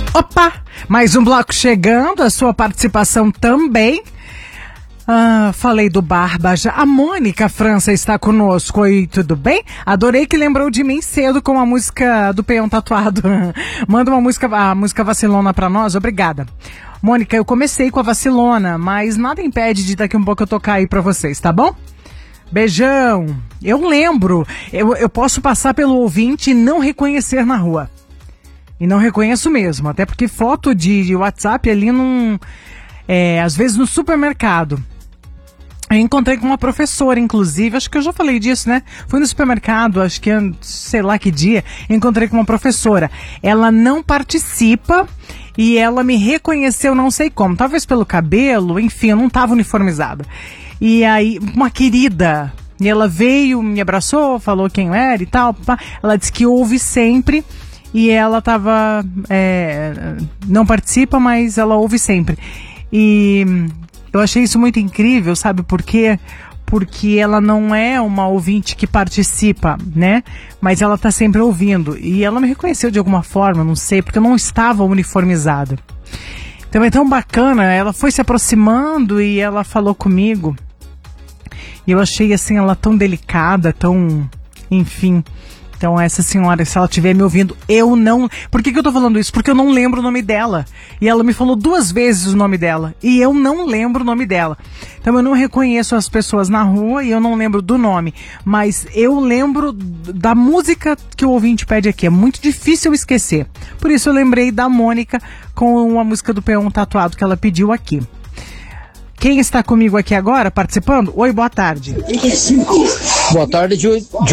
Opa! Mais um bloco chegando, a sua participação também. Falei do Barba já. A Mônica França está conosco. Oi, tudo bem? Adorei que lembrou de mim cedo com a música do Peão Tatuado. Manda a música Vacilona pra nós, obrigada. Mônica, eu comecei com a Vacilona, mas nada impede de daqui um pouco eu tocar aí pra vocês, tá bom? Beijão. Eu lembro, eu posso passar pelo ouvinte e não reconhecer na rua. E não reconheço mesmo, até porque foto de WhatsApp ali não... às vezes no supermercado. Eu encontrei com uma professora, inclusive, acho que eu já falei disso, né? Fui no supermercado, acho que sei lá que dia, encontrei com uma professora. Ela não participa e ela me reconheceu, não sei como, talvez pelo cabelo, enfim, eu não estava uniformizada. E aí, uma querida, e ela veio, me abraçou, falou quem eu era e tal, ela disse que ouve sempre e ela não participa, mas ela ouve sempre. E eu achei isso muito incrível, sabe por quê? Porque ela não é uma ouvinte que participa, né? Mas ela tá sempre ouvindo. E ela me reconheceu de alguma forma, não sei, porque eu não estava uniformizada. Então é tão bacana, ela foi se aproximando e ela falou comigo. E eu achei assim, ela tão delicada, tão... Enfim... Então essa senhora, se ela estiver me ouvindo, eu não... Por que eu tô falando isso? Porque eu não lembro o nome dela. E ela me falou 2 vezes o nome dela. E eu não lembro o nome dela. Então eu não reconheço as pessoas na rua e eu não lembro do nome. Mas eu lembro da música que o ouvinte pede aqui. É muito difícil eu esquecer. Por isso eu lembrei da Mônica com a música do Peão Tatuado que ela pediu aqui. Quem está comigo aqui agora, participando? Oi, boa tarde. Boa tarde,